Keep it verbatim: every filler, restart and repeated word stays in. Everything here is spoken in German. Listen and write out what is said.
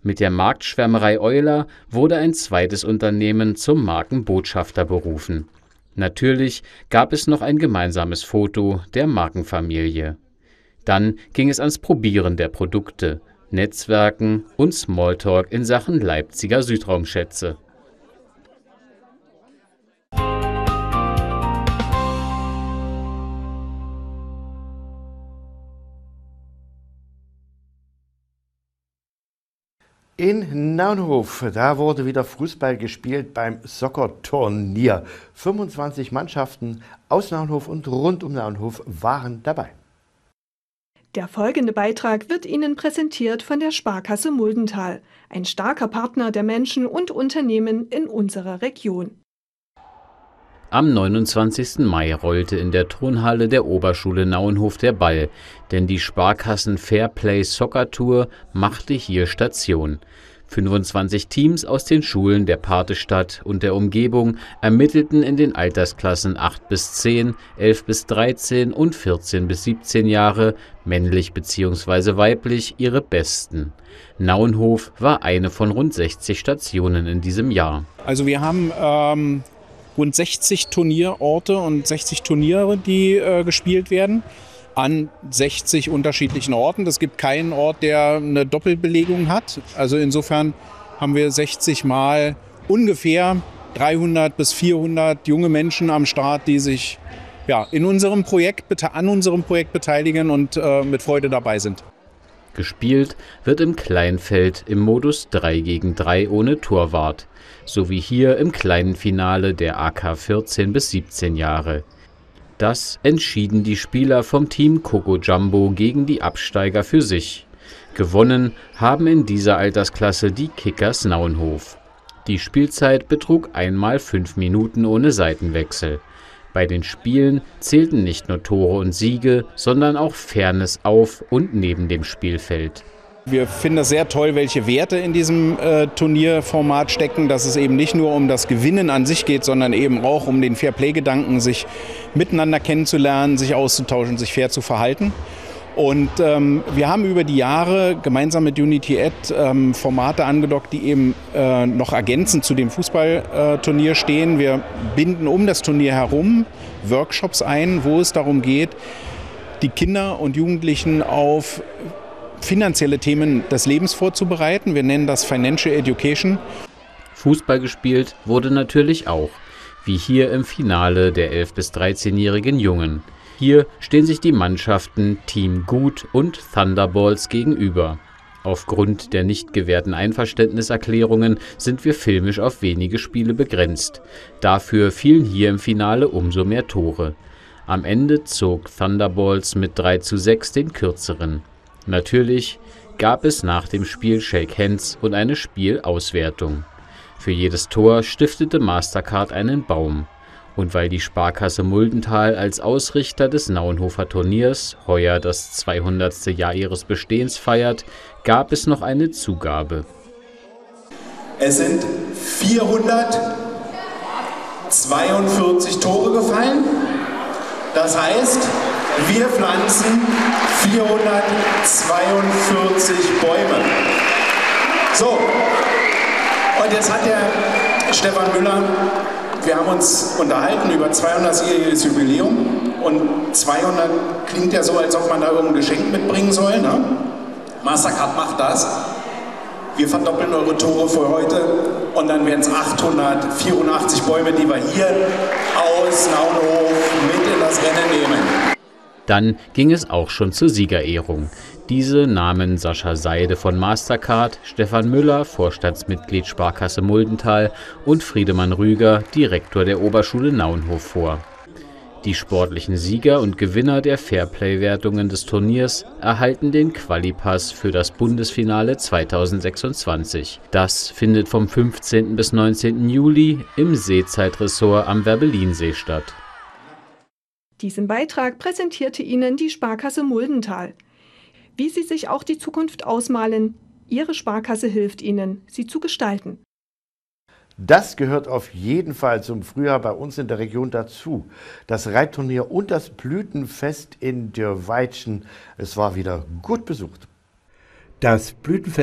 Mit der Marktschwärmerei Euler wurde ein zweites Unternehmen zum Markenbotschafter berufen. Natürlich gab es noch ein gemeinsames Foto der Markenfamilie. Dann ging es ans Probieren der Produkte, Netzwerken und Smalltalk in Sachen Leipziger Südraumschätze. In Naunhof, da wurde wieder Fußball gespielt beim Soccer-Turnier. fünfundzwanzig Mannschaften aus Naunhof und rund um Naunhof waren dabei. Der folgende Beitrag wird Ihnen präsentiert von der Sparkasse Muldental, ein starker Partner der Menschen und Unternehmen in unserer Region. Am neunundzwanzigsten Mai rollte in der Turnhalle der Oberschule Naunhof der Ball, denn die Sparkassen Fairplay Soccer Tour machte hier Station. fünfundzwanzig Teams aus den Schulen der Patestadt und der Umgebung ermittelten in den Altersklassen acht bis zehn, elf bis dreizehn und vierzehn bis siebzehn Jahre, männlich bzw. weiblich, ihre Besten. Naunhof war eine von rund sechzig Stationen in diesem Jahr. Also wir haben ähm rund sechzig Turnierorte und sechzig Turniere, die äh, gespielt werden, an sechzig unterschiedlichen Orten. Es gibt keinen Ort, der eine Doppelbelegung hat. Also insofern haben wir sechzig Mal ungefähr dreihundert bis vierhundert junge Menschen am Start, die sich ja, in unserem Projekt, an unserem Projekt beteiligen und äh, mit Freude dabei sind. Gespielt wird im Kleinfeld im Modus drei gegen drei ohne Torwart, sowie hier im kleinen Finale der A K vierzehn bis siebzehn Jahre. Das entschieden die Spieler vom Team Coco Jumbo gegen die Absteiger für sich. Gewonnen haben in dieser Altersklasse die Kickers Naunhof. Die Spielzeit betrug einmal fünf Minuten ohne Seitenwechsel. Bei den Spielen zählten nicht nur Tore und Siege, sondern auch Fairness auf und neben dem Spielfeld. Wir finden das sehr toll, welche Werte in diesem äh, Turnierformat stecken, dass es eben nicht nur um das Gewinnen an sich geht, sondern eben auch um den Fairplay-Gedanken, sich miteinander kennenzulernen, sich auszutauschen, sich fair zu verhalten. Und ähm, wir haben über die Jahre gemeinsam mit Unity Ed ähm, Formate angedockt, die eben äh, noch ergänzend zu dem Fußballturnier stehen. Wir binden um das Turnier herum Workshops ein, wo es darum geht, die Kinder und Jugendlichen auf finanzielle Themen des Lebens vorzubereiten. Wir nennen das Financial Education. Fußball gespielt wurde natürlich auch, wie hier im Finale der elf- bis dreizehnjährigen Jungen. Hier stehen sich die Mannschaften Team Gut und Thunderballs gegenüber. Aufgrund der nicht gewährten Einverständniserklärungen sind wir filmisch auf wenige Spiele begrenzt. Dafür fielen hier im Finale umso mehr Tore. Am Ende zog Thunderballs mit drei zu sechs den kürzeren. Natürlich gab es nach dem Spiel Shake Hands und eine Spielauswertung. Für jedes Tor stiftete Mastercard einen Baum. Und weil die Sparkasse Muldental als Ausrichter des Naunhofer Turniers heuer das zweihundertste Jahr ihres Bestehens feiert, gab es noch eine Zugabe. Es sind vierhundertzweiundvierzig Tore gefallen. Das heißt, wir pflanzen vierhundertzweiundvierzig Bäume. So, und jetzt hat der Stefan Müller, wir haben uns unterhalten über zweihundertjähriges Jubiläum und zweihundert klingt ja so, als ob man da irgendein Geschenk mitbringen soll. Ne? Mastercard macht das. Wir verdoppeln eure Tore für heute und dann werden es achthundertvierundachtzig Bäume, die wir hier aus Naunhof mit in das Rennen nehmen. Dann ging es auch schon zur Siegerehrung. Diese nahmen Sascha Seide von Mastercard, Stefan Müller, Vorstandsmitglied Sparkasse Muldental und Friedemann Rüger, Direktor der Oberschule Naunhof vor. Die sportlichen Sieger und Gewinner der Fairplay-Wertungen des Turniers erhalten den Qualipass für das Bundesfinale zweitausendsechsundzwanzig. Das findet vom fünfzehnten bis neunzehnten Juli im Seezeitressort am Werbellinsee statt. Diesen Beitrag präsentierte Ihnen die Sparkasse Muldental. Wie Sie sich auch die Zukunft ausmalen, Ihre Sparkasse hilft Ihnen, sie zu gestalten. Das gehört auf jeden Fall zum Frühjahr bei uns in der Region dazu. Das Reitturnier und das Blütenfest in Dürrweitschen. Es war wieder gut besucht. Das Blütenfest